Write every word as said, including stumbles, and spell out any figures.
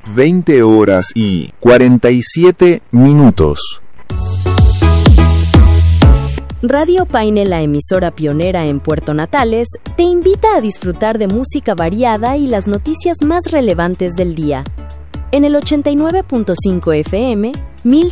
veinte horas y cuarenta y siete minutos. Radio Paine, la emisora pionera en Puerto Natales, te invita a disfrutar de música variada y las noticias más relevantes del día. En el ochenta y nueve punto cinco F M,